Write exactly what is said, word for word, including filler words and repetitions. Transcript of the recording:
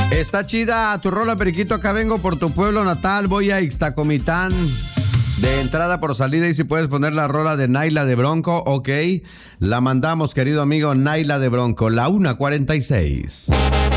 Está chida tu rola, Periquito. Acá vengo por tu pueblo natal. Voy a Ixtacomitán. De entrada por salida, y si puedes poner la rola de Naila de Bronco, ok. La mandamos, querido amigo Naila de Bronco, la una cuarenta y seis.